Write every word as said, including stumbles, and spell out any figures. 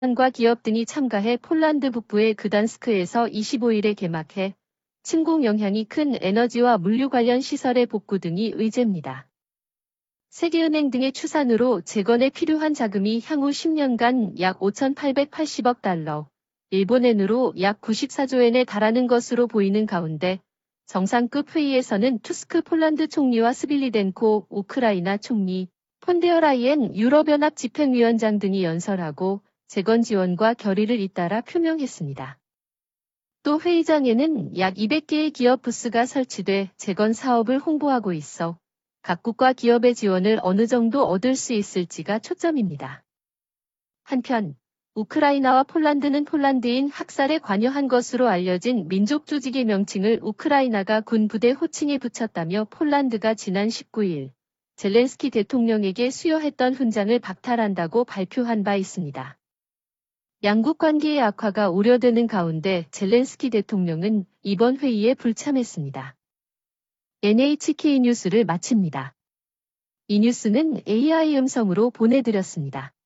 과 기업 등이 참가해 폴란드 북부의 그단스크에서 이십오일에 개막해 침공 영향이 큰 에너지와 물류 관련 시설의 복구 등이 의제입니다. 세계은행 등의 추산으로 재건에 필요한 자금이 향후 십 년간 약 오천팔백팔십억 달러, 일본엔으로 약 구십사조 엔에 달하는 것으로 보이는 가운데 정상급 회의에서는 투스크 폴란드 총리와 스빌리덴코 우크라이나 총리, 폰데어 라이엔 유럽연합 집행위원장 등이 연설하고 재건 지원과 결의를 잇따라 표명했습니다. 또 회의장에는 약 이백 개의 기업 부스가 설치돼 재건 사업을 홍보하고 있어 각국과 기업의 지원을 어느 정도 얻을 수 있을지가 초점입니다. 한편 우크라이나와 폴란드는 폴란드인 학살에 관여한 것으로 알려진 민족 조직의 명칭을 우크라이나가 군 부대 호칭에 붙였다며 폴란드가 지난 십구일 젤렌스키 대통령에게 수여했던 훈장을 박탈한다고 발표한 바 있습니다. 양국 관계의 악화가 우려되는 가운데 젤렌스키 대통령은 이번 회의에 불참했습니다. 엔에이치케이 뉴스를 마칩니다. 이 뉴스는 에이아이 음성으로 보내드렸습니다.